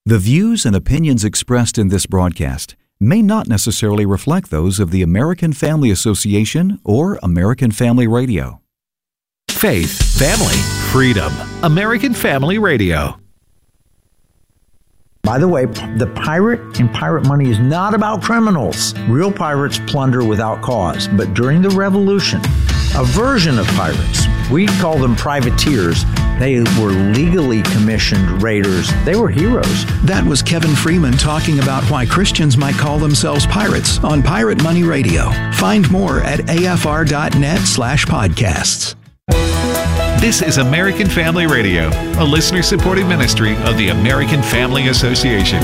The views and opinions expressed in this broadcast may not necessarily reflect those of the American Family Association or American Family Radio. Faith, family, freedom. American Family Radio. By the way, the pirate in Pirate Money is not about criminals. Real pirates plunder without cause. But during the Revolution, a version of pirates, we call them privateers, they were legally commissioned raiders. They were heroes. That was Kevin Freeman talking about why Christians might call themselves pirates on Pirate Money Radio. Find more at afr.net/podcasts. This is American Family Radio, a listener-supported ministry of the American Family Association.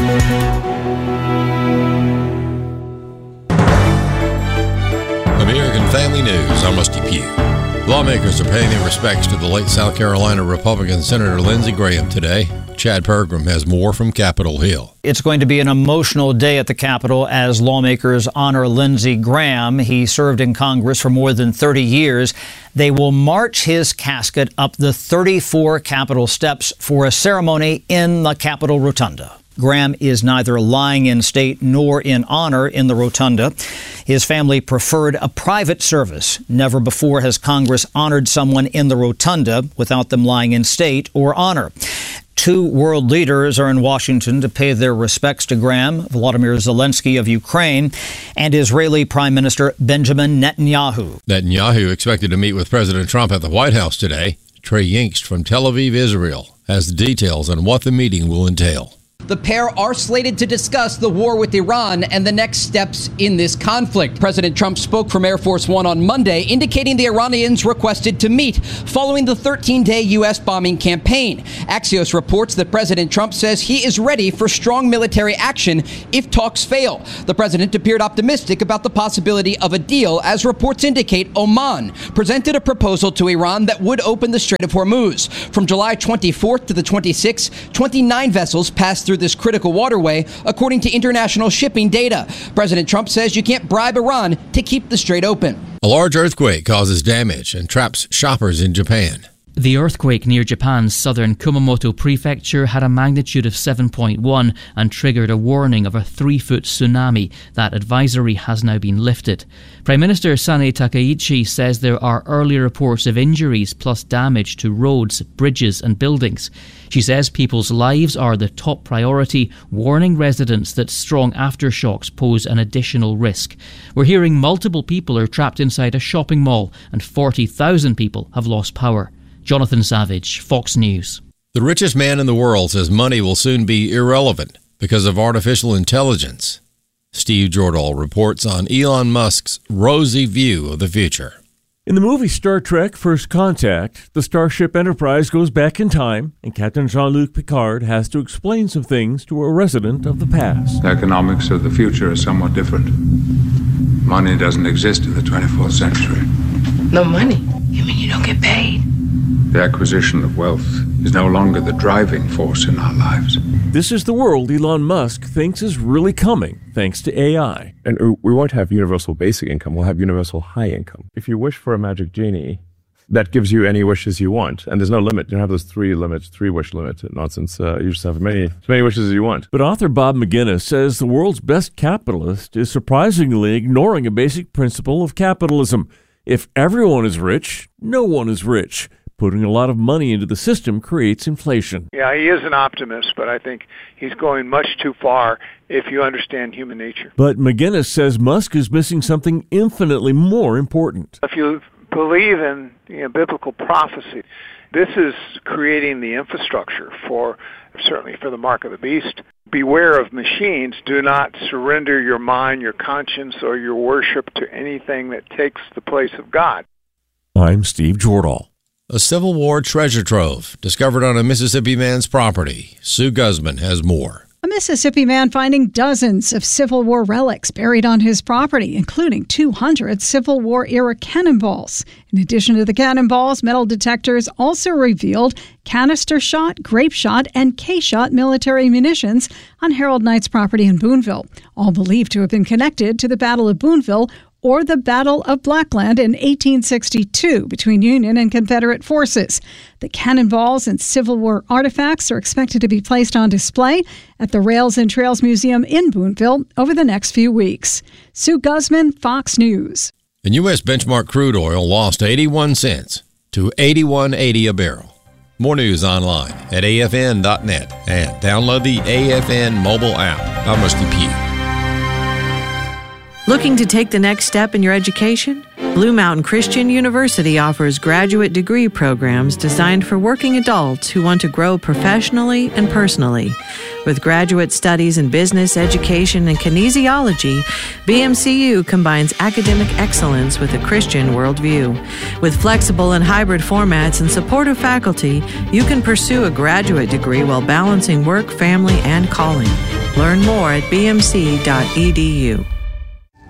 American Family News, I'm Rusty Pugh. Lawmakers are paying their respects to the late South Carolina Republican Senator Lindsey Graham today. Chad Pergram has more from Capitol Hill. It's going to be an emotional day at the Capitol as lawmakers honor Lindsey Graham. He served in Congress for more than 30 years. They will march his casket up the 34 Capitol steps for a ceremony in the Capitol Rotunda. Graham is neither lying in state nor in honor in the Rotunda. His family preferred a private service. Never before has Congress honored someone in the Rotunda without them lying in state or honor. Two world leaders are in Washington to pay their respects to Graham, Volodymyr Zelensky of Ukraine and Israeli Prime Minister Benjamin Netanyahu. Netanyahu expected to meet with President Trump at the White House today. Trey Yingst from Tel Aviv, Israel, has the details on what the meeting will entail. The pair are slated to discuss the war with Iran and the next steps in this conflict. President Trump spoke from Air Force One on Monday, indicating the Iranians requested to meet following the 13-day U.S. bombing campaign. Axios reports that President Trump says he is ready for strong military action if talks fail. The president appeared optimistic about the possibility of a deal, as reports indicate Oman presented a proposal to Iran that would open the Strait of Hormuz. From July 24th to the 26th, 29 vessels passed through this critical waterway, according to international shipping data. President Trump says you can't bribe Iran to keep the strait open. A large earthquake causes damage and traps shoppers in Japan. The earthquake near Japan's southern Kumamoto prefecture had a magnitude of 7.1 and triggered a warning of a 3-foot tsunami. That advisory has now been lifted. Prime Minister Sanae Takaichi says there are early reports of injuries plus damage to roads, bridges and buildings. She says people's lives are the top priority, warning residents that strong aftershocks pose an additional risk. We're hearing multiple people are trapped inside a shopping mall and 40,000 people have lost power. Jonathan Savage, Fox News. The richest man in the world says money will soon be irrelevant because of artificial intelligence. Steve Jordahl reports on Elon Musk's rosy view of the future. In the movie Star Trek First Contact, the Starship Enterprise goes back in time, and Captain Jean-Luc Picard has to explain some things to a resident of the past. The economics of the future is somewhat different. Money doesn't exist in the 24th century. No money? You mean you don't get paid? The acquisition of wealth is no longer the driving force in our lives. This is the world Elon Musk thinks is really coming, thanks to AI. And we won't have universal basic income, we'll have universal high income. If you wish for a magic genie, that gives you any wishes you want. And there's no limit. You don't have those three wish limit nonsense. You just have as many wishes as you want. But author Bob McGinnis says the world's best capitalist is surprisingly ignoring a basic principle of capitalism. If everyone is rich, no one is rich. Putting a lot of money into the system creates inflation. Yeah, he is an optimist, but I think he's going much too far if you understand human nature. But McGinnis says Musk is missing something infinitely more important. If you believe in biblical prophecy, this is creating the infrastructure certainly for the mark of the beast. Beware of machines. Do not surrender your mind, your conscience, or your worship to anything that takes the place of God. I'm Steve Jordahl. A Civil War treasure trove discovered on a Mississippi man's property. Sue Guzman has more. A Mississippi man finding dozens of Civil War relics buried on his property, including 200 Civil War-era cannonballs. In addition to the cannonballs, metal detectors also revealed canister shot, grape shot, and K-shot military munitions on Harold Knight's property in Boonville, all believed to have been connected to the Battle of Boonville or the Battle of Blackland in 1862 between Union and Confederate forces. The cannonballs and Civil War artifacts are expected to be placed on display at the Rails and Trails Museum in Boonville over the next few weeks. Sue Guzman, Fox News. And U.S. benchmark crude oil lost 81 cents to $81.80 a barrel. More news online at afn.net and download the AFN mobile app. I'm Rusty Pugh. Looking to take the next step in your education? Blue Mountain Christian University offers graduate degree programs designed for working adults who want to grow professionally and personally. With graduate studies in business, education, and kinesiology, BMCU combines academic excellence with a Christian worldview. With flexible and hybrid formats and supportive faculty, you can pursue a graduate degree while balancing work, family, and calling. Learn more at bmc.edu.